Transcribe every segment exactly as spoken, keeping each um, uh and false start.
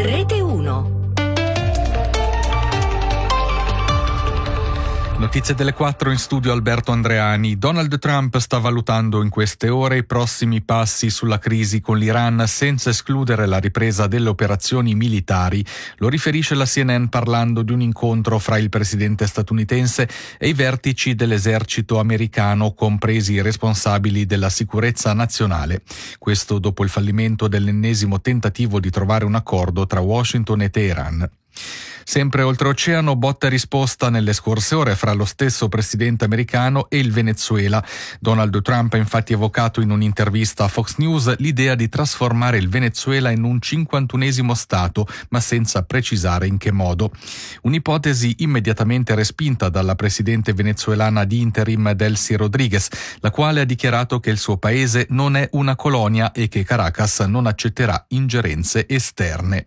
Rete uno. Notizie delle quattro, in studio Alberto Andreani. Donald Trump sta valutando in queste ore i prossimi passi sulla crisi con l'Iran senza escludere la ripresa delle operazioni militari. Lo riferisce la C N N parlando di un incontro fra il presidente statunitense e i vertici dell'esercito americano, compresi i responsabili della sicurezza nazionale. Questo dopo il fallimento dell'ennesimo tentativo di trovare un accordo tra Washington e Teheran. Sempre oltreoceano, botta e risposta nelle scorse ore fra lo stesso presidente americano e il Venezuela. Donald Trump ha infatti evocato in un'intervista a Fox News l'idea di trasformare il Venezuela in un cinquantunesimo stato, ma senza precisare in che modo. Un'ipotesi immediatamente respinta dalla presidente venezuelana di interim Delcy Rodriguez, la quale ha dichiarato che il suo paese non è una colonia e che Caracas non accetterà ingerenze esterne.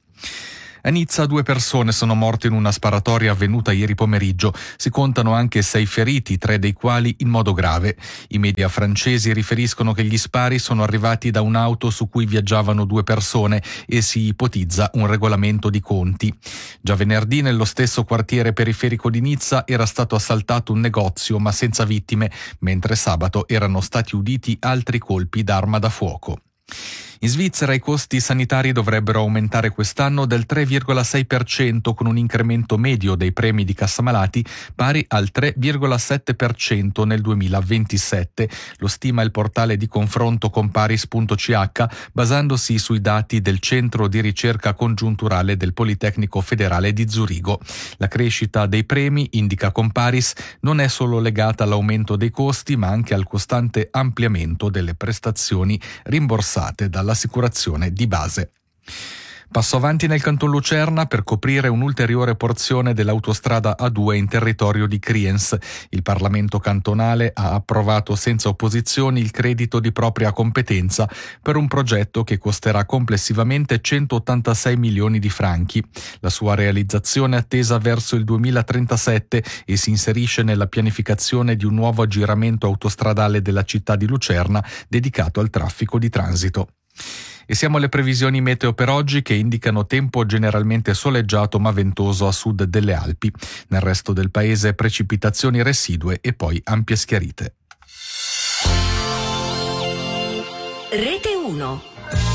A Nizza due persone sono morte in una sparatoria avvenuta ieri pomeriggio. Si contano anche sei feriti, tre dei quali in modo grave. I media francesi riferiscono che gli spari sono arrivati da un'auto su cui viaggiavano due persone e si ipotizza un regolamento di conti. Già venerdì nello stesso quartiere periferico di Nizza era stato assaltato un negozio ma senza vittime, mentre sabato erano stati uditi altri colpi d'arma da fuoco. In Svizzera i costi sanitari dovrebbero aumentare quest'anno del tre virgola sei per cento, con un incremento medio dei premi di cassamalati pari al tre virgola sette per cento nel duemilaventisette. Lo stima il portale di confronto Comparis punto c h, basandosi sui dati del Centro di Ricerca Congiunturale del Politecnico Federale di Zurigo. La crescita dei premi, indica Comparis, non è solo legata all'aumento dei costi, ma anche al costante ampliamento delle prestazioni rimborsate dalla l'assicurazione di base. Passo avanti nel Canton Lucerna per coprire un'ulteriore porzione dell'autostrada A due in territorio di Kriens. Il Parlamento cantonale ha approvato senza opposizioni il credito di propria competenza per un progetto che costerà complessivamente centottantasei milioni di franchi. La sua realizzazione è attesa verso il duemilatrentasette e si inserisce nella pianificazione di un nuovo aggiramento autostradale della città di Lucerna dedicato al traffico di transito. E siamo alle previsioni meteo per oggi, che indicano tempo generalmente soleggiato ma ventoso a sud delle Alpi. Nel resto del paese precipitazioni residue e poi ampie schiarite. Rete uno.